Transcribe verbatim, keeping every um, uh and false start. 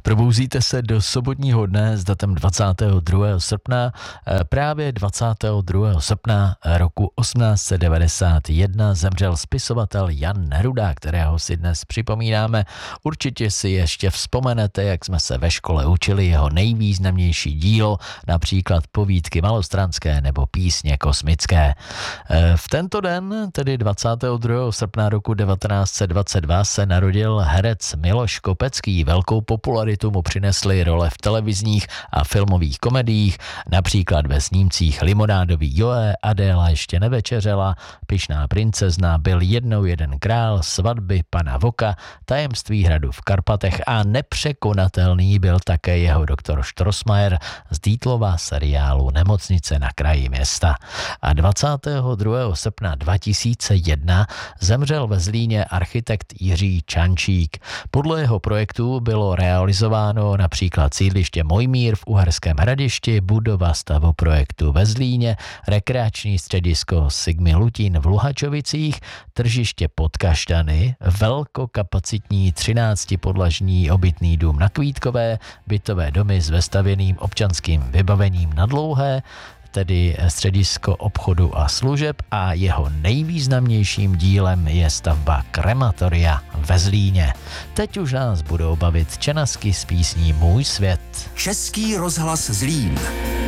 Probouzíte se do sobotního dne s datem dvacátého druhého srpna. Právě dvacátého druhého srpna roku osmnáct set devadesát jedna zemřel spisovatel Jan Neruda, kterého si dnes připomínáme. Určitě si ještě vzpomenete, jak jsme se ve škole učili jeho nejvýznamnější dílo, například povídky malostranské nebo písně kosmické. V tento den, tedy dvacátého druhého srpna roku devatenáct set dvacet dva, se narodil herec Miloš Kopecký. Velkou popularitu mu přinesly role v televizních a filmových komediích, například ve snímcích Limonádový Joe, Adéla ještě nevečeřela, Pyšná princezna, Byl jednou jeden král, Svatby pana Voka, Tajemství hradu v Karpatech a nepřekonatelný byl také jeho doktor Strossmayer z Dietlova seriálu Nemocnice na kraji města. A dvacátého druhého srpna dva tisíce jedna zemřel ve Zlíně architekt Jiří Čančík. Podle jeho projektu bylo realizováno například sídliště Mojmír v Uherském Hradišti, budova stavoprojektu ve Zlíně, rekreační středisko Sigmy Lutín v Luhačovicích, tržiště Podkaštany, velkokapacitní třináctipodlažní obytný dům na Kvítkové, bytové domy s vestavěným občanským vybavením na Dlouhé, tedy středisko obchodu a služeb, a jeho nejvýznamnějším dílem je stavba krematoria ve Zlíně. Teď už nás budou bavit čenasky s písní Můj svět. Český rozhlas Zlín.